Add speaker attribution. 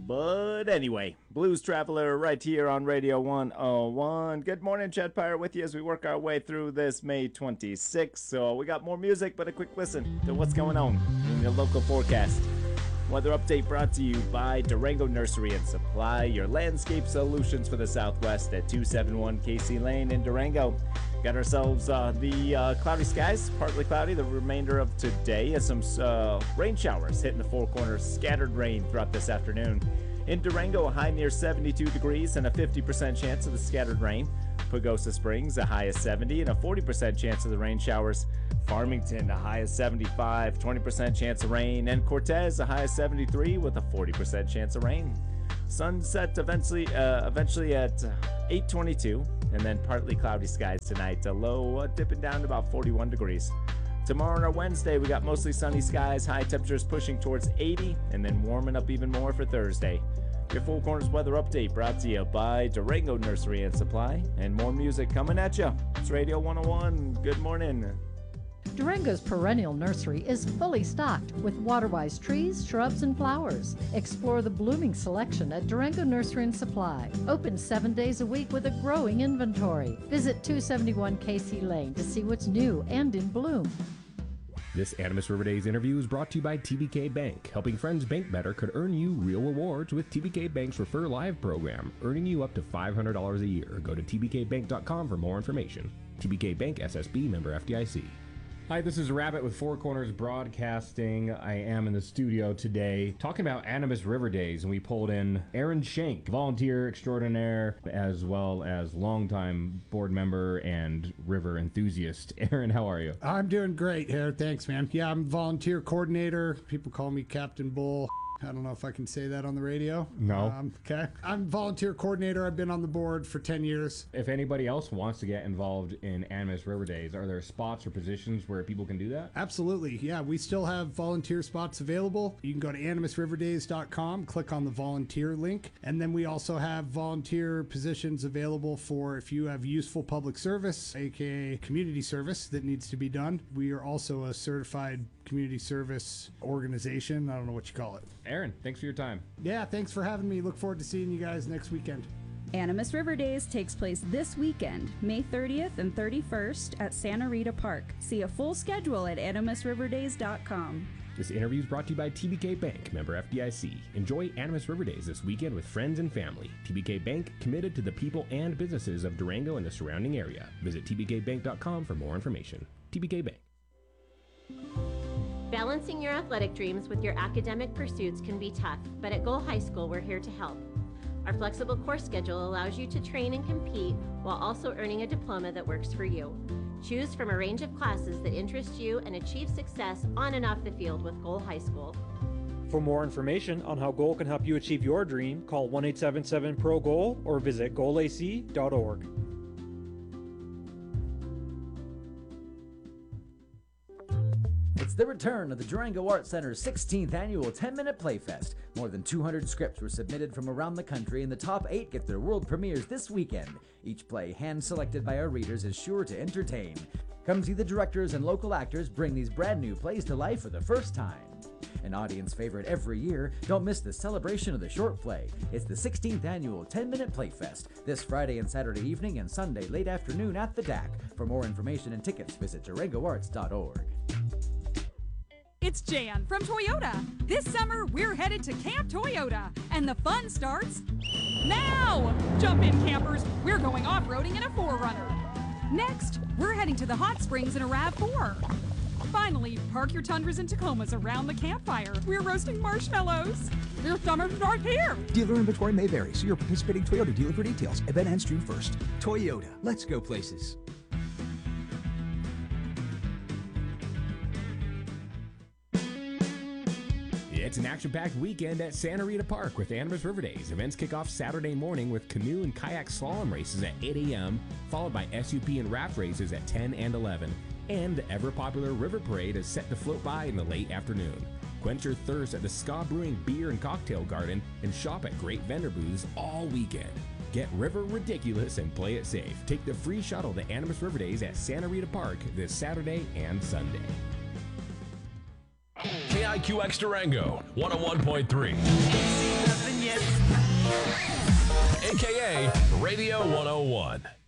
Speaker 1: But anyway, Blues Traveler right here on Radio 101. Good morning, Chad Pirate with you as we work our way through this May 26th. So we got more music, but a quick listen to what's going on in your local forecast. Weather update brought to you by Durango Nursery and Supply, your landscape solutions for the Southwest at 271 Casey Lane in Durango. Got ourselves the cloudy skies, partly cloudy the remainder of today, as some rain showers hitting the Four Corners, scattered rain throughout this afternoon. In Durango, a high near 72 degrees and a 50% chance of the scattered rain. Pagosa Springs, a high of 70 and a 40% chance of the rain showers. Farmington, a high of 75, 20% chance of rain. And Cortez, a high of 73 with a 40% chance of rain. Sunset eventually at 8:22, and then partly cloudy skies tonight. A low dipping down to about 41 degrees. Tomorrow and our Wednesday, we got mostly sunny skies, high temperatures pushing towards 80, and then warming up even more for Thursday. Your Four Corners weather update brought to you by Durango Nursery and Supply, and more music coming at you. It's Radio 101. Good morning.
Speaker 2: Durango's perennial nursery is fully stocked with water-wise trees, shrubs, and flowers. Explore the blooming selection at Durango Nursery and Supply. Open 7 days a week with a growing inventory. Visit 271 Casey Lane to see what's new and in bloom.
Speaker 3: This Animas River Days interview is brought to you by TBK Bank. Helping friends bank better could earn you real rewards with TBK Bank's Refer Live program, earning you up to $500 a year. Go to tbkbank.com for more information. TBK Bank SSB member FDIC.
Speaker 4: Hi, this is Rabbit with Four Corners Broadcasting. I am in the studio today talking about Animas River Days, and we pulled in Aaron Shank, volunteer extraordinaire, as well as longtime board member and river enthusiast. Aaron, how are you?
Speaker 5: I'm doing great here. Thanks, man. Yeah, I'm volunteer coordinator. People call me Captain Bull. I don't know if I can say that on the radio.
Speaker 4: No.
Speaker 5: Okay. I'm volunteer coordinator. I've been on the board for 10 years.
Speaker 4: If anybody else wants to get involved in Animas River Days, are there spots or positions where people can do that?
Speaker 5: Absolutely. Yeah, we still have volunteer spots available. You can go to animasriverdays.com, click on the volunteer link, and then we also have volunteer positions available for if you have useful public service, aka community service that needs to be done. We are also a certified community service organization. I don't know what you call it.
Speaker 4: Aaron, thanks for your time.
Speaker 5: Yeah, thanks for having me. Look forward to seeing you guys next weekend.
Speaker 6: Animas River Days takes place this weekend, May 30th and 31st at Santa Rita Park. See a full schedule at animasriverdays.com.
Speaker 3: This interview is brought to you by TBK Bank, member FDIC. Enjoy Animas River Days this weekend with friends and family. TBK Bank, committed to the people and businesses of Durango and the surrounding area. Visit tbkbank.com for more information. TBK Bank.
Speaker 7: Balancing your athletic dreams with your academic pursuits can be tough, but at Goal High School, we're here to help. Our flexible course schedule allows you to train and compete while also earning a diploma that works for you. Choose from a range of classes that interest you and achieve success on and off the field with Goal High School.
Speaker 8: For more information on how Goal can help you achieve your dream, call 1-877-PRO-GOAL or visit goalac.org.
Speaker 9: It's the return of the Durango Arts Center's 16th annual 10-minute Playfest. More than 200 scripts were submitted from around the country, and the top 8 get their world premieres this weekend. Each play, hand-selected by our readers, is sure to entertain. Come see the directors and local actors bring these brand new plays to life for the first time. An audience favorite every year, don't miss the celebration of the short play. It's the 16th annual 10-minute Playfest, this Friday and Saturday evening and Sunday late afternoon at the DAC. For more information and tickets, visit durangoarts.org.
Speaker 10: It's Jan from Toyota. This summer, we're headed to Camp Toyota, and the fun starts now! Jump in, campers. We're going off-roading in a 4Runner. Next, we're heading to the hot springs in a RAV4. Finally, park your Tundras and Tacomas around the campfire. We're roasting marshmallows. Your summer starts here.
Speaker 11: Dealer inventory may vary. See your participating Toyota dealer for details. Event ends June 1st. Toyota. Let's go places.
Speaker 3: It's an action-packed weekend at Santa Rita Park with Animas River Days. Events kick off Saturday morning with canoe and kayak slalom races at 8 a.m., followed by SUP and raft races at 10 and 11. And the ever-popular River Parade is set to float by in the late afternoon. Quench your thirst at the Ska Brewing Beer and Cocktail Garden and shop at great vendor booths all weekend. Get river ridiculous and play it safe. Take the free shuttle to Animas River Days at Santa Rita Park this Saturday and Sunday.
Speaker 12: KIQX Durango, 101.3. KKA Radio 101.